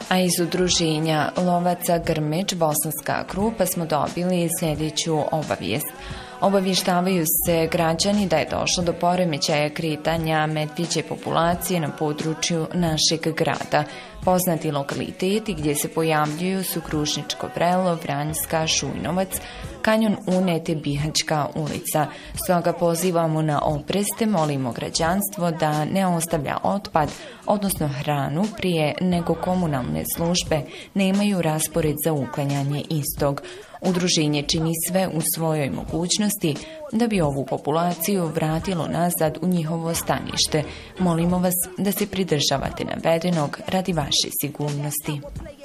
A iz udruženja lovaca Grmeč Bosanska Krupa smo dobili sljedeću obavijest. Obavještavaju se građani da je došlo do poremećaja kretanja medvjeđe populacije na području našeg grada. Poznati lokaliteti gdje se pojavljuju su Krušničko Vrelo, Vranjska, Šujnovac, Kanjon Une te Bihaćka ulica. Stoga pozivamo na oprez te molimo građanstvo da ne ostavlja otpad, odnosno hranu, prije nego komunalne službe nemaju raspored za uklanjanje istog. Udruženje čini sve u svojoj mogućnosti da bi ovu populaciju vratilo nazad u njihovo stanište. Molimo vas da se pridržavate navedenog radi vaše sigurnosti.